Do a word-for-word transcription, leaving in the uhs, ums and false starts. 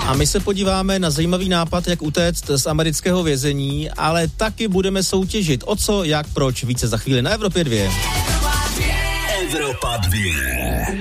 A my se podíváme na zajímavý nápad, jak utéct z amerického vězení, ale taky budeme soutěžit. O co, jak, proč, více za chvíli na Evropě dvě. Evropa dvě.